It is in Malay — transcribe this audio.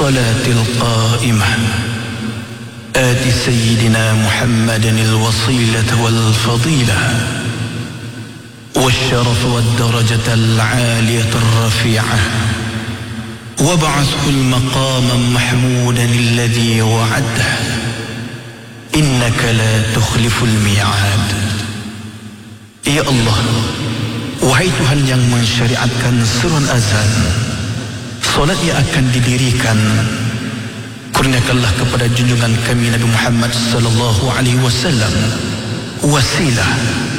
الصلاة القائمة آت سيدنا محمد الوصيلة والفضيلة والشرف والدرجة العالية الرفيعة وابعثه المقام محمودا الذي وعده إنك لا تخلف الميعاد. Ya Allah, wahai Tuhan yang mensyariatkan seruan azan, solat yang akan didirikan, kurniakanlah kepada junjungan kami Nabi Muhammad sallallahu alaihi wasallam wasilah